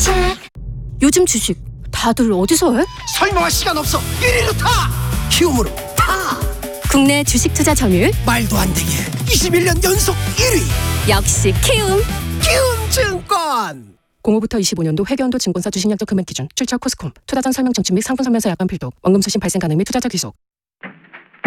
요즘 주식 다들 어디서 해? 설명할 시간 없어. 1위로 타. 키움으로 타. 국내 주식 투자 점유율 말도 안 되게 21년 연속 1위. 역시 키움. 키움증권. 05부터 25년도 회계연도 증권사 주식약정 금액 기준 출처 코스콤 투자전 설명 청취 및 상품 설명서 약관 필독 원금 수신 발생 가능 및 투자자 귀속